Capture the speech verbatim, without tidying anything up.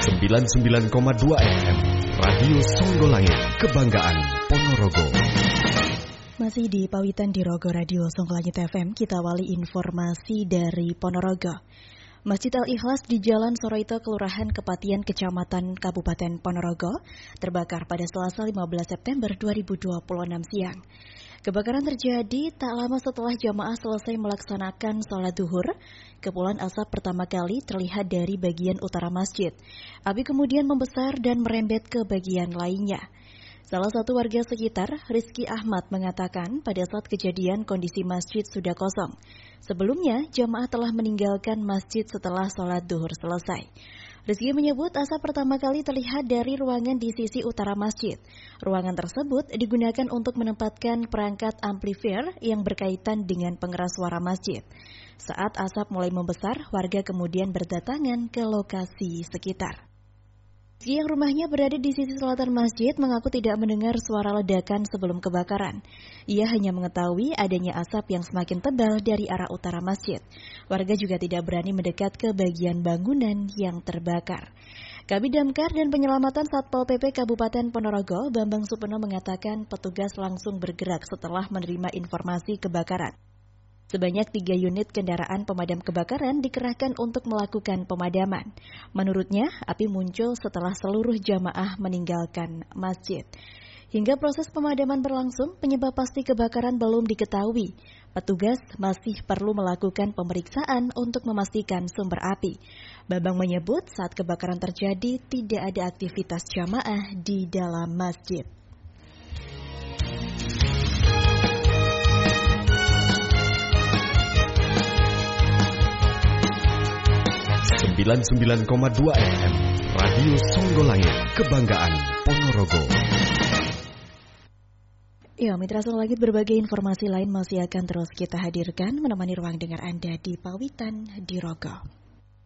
sembilan puluh sembilan koma dua F M Radio Songgolangit, kebanggaan Ponorogo. Masih di Pawitan di Rogo Radio Songgolangit F M, kita awali informasi dari Ponorogo. Masjid Al-Ikhlas di Jalan Soroito, Kelurahan Kepatian, Kecamatan Kabupaten Ponorogo, terbakar pada Selasa lima belas September dua ribu dua puluh enam siang. Kebakaran terjadi tak lama setelah jamaah selesai melaksanakan sholat duhur. Kepulan asap pertama kali terlihat dari bagian utara masjid. Api kemudian membesar dan merembet ke bagian lainnya. Salah satu warga sekitar, Rizky Ahmad, mengatakan pada saat kejadian kondisi masjid sudah kosong. Sebelumnya, jamaah telah meninggalkan masjid setelah sholat duhur selesai. Rizky menyebut asap pertama kali terlihat dari ruangan di sisi utara masjid. Ruangan tersebut digunakan untuk menempatkan perangkat amplifier yang berkaitan dengan pengeras suara masjid. Saat asap mulai membesar, warga kemudian berdatangan ke lokasi sekitar. Rizky yang rumahnya berada di sisi selatan masjid mengaku tidak mendengar suara ledakan sebelum kebakaran. Ia hanya mengetahui adanya asap yang semakin tebal dari arah utara masjid. Warga juga tidak berani mendekat ke bagian bangunan yang terbakar. Kabid Damkar dan Penyelamatan Satpol P P Kabupaten Ponorogo, Bambang Supeno, mengatakan petugas langsung bergerak setelah menerima informasi kebakaran. Sebanyak tiga unit kendaraan pemadam kebakaran dikerahkan untuk melakukan pemadaman. Menurutnya, api muncul setelah seluruh jamaah meninggalkan masjid. Hingga proses pemadaman berlangsung, penyebab pasti kebakaran belum diketahui. Petugas masih perlu melakukan pemeriksaan untuk memastikan sumber api. Bambang menyebut saat kebakaran terjadi tidak ada aktivitas jamaah di dalam masjid. sembilan puluh sembilan koma dua F M Radio Songgolangit, kebanggaan Ponorogo. Ya, Mitra Songgolangit, berbagai informasi lain masih akan terus kita hadirkan menemani ruang dengar Anda di Pawitan di Rogo.